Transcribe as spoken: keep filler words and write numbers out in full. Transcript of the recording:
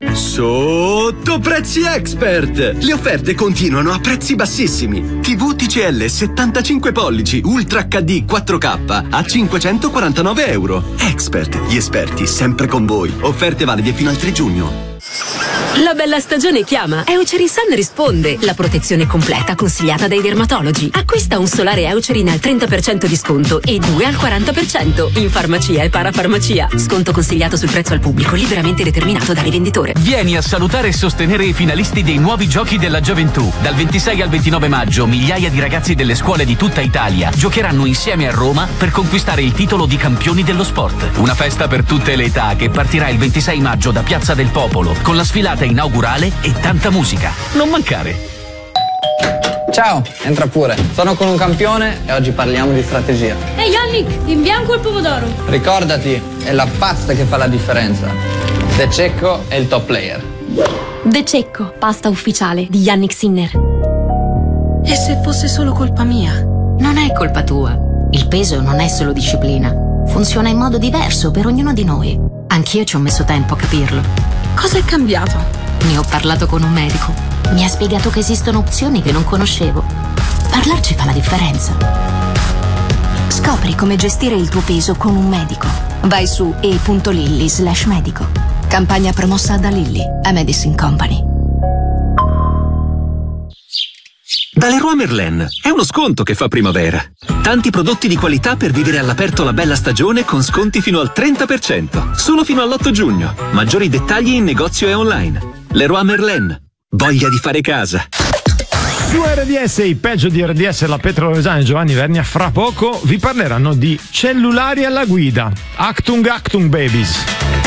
Sotto prezzi expert! Le offerte continuano a prezzi bassissimi. tivù T C L settantacinque pollici Ultra H D quattro K a cinquecentoquarantanove euro. Expert, gli esperti sempre con voi. Offerte valide fino al tre giugno. La bella stagione chiama. Eucerin risponde. La protezione completa consigliata dai dermatologi. Acquista un solare Eucerin al trenta per cento di sconto e due al quaranta per cento in farmacia e parafarmacia. Sconto consigliato sul prezzo al pubblico, liberamente determinato dal rivenditore. Vieni a salutare e sostenere i finalisti dei nuovi giochi della gioventù. Dal ventisei al ventinove maggio migliaia di ragazzi delle scuole di tutta Italia giocheranno insieme a Roma per conquistare il titolo di campioni dello sport. Una festa per tutte le età che partirà il ventisei maggio da Piazza del Popolo con la sfilata inaugurale e tanta musica. Non mancare. Ciao, entra pure. Sono con un campione e oggi parliamo di strategia. Ehi Yannick, in bianco il pomodoro. Ricordati, è la pasta che fa la differenza. De Cecco è il top player. De Cecco, pasta ufficiale di Yannick Sinner. E se fosse solo colpa mia? Non è colpa tua. Il peso non è solo disciplina. Funziona in modo diverso per ognuno di noi. Anch'io ci ho messo tempo a capirlo. Cosa è cambiato? Ne ho parlato con un medico. Mi ha spiegato che esistono opzioni che non conoscevo. Parlarci fa la differenza. Scopri come gestire il tuo peso con un medico. Vai su e punto lilly slash medico. Campagna promossa da Lilly, a Medicine Company. Da Leroy Merlin è uno sconto che fa primavera. Tanti prodotti di qualità per vivere all'aperto la bella stagione con sconti fino al trenta per cento. Solo fino all'otto giugno. Maggiori dettagli in negozio e online. Leroy Merlin. Voglia di fare casa. Su R D S, il peggio di R D S, la Petroesana e Giovanni Vernia fra poco vi parleranno di cellulari alla guida. Achtung, Achtung babies.